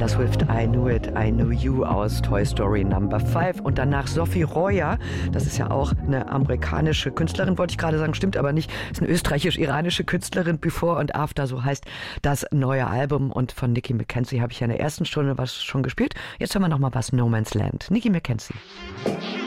Taylor Swift, I Knew It, I Knew You aus Toy Story Number 5. Und danach Sophie Royer, das ist ja auch eine amerikanische Künstlerin, wollte ich gerade sagen, stimmt aber nicht, ist eine österreichisch-iranische Künstlerin, Before and After, so heißt das neue Album. Und von Nicki McKenzie habe ich ja in der ersten Stunde was schon gespielt. Jetzt hören wir nochmal was, No Man's Land. Nicki McKenzie.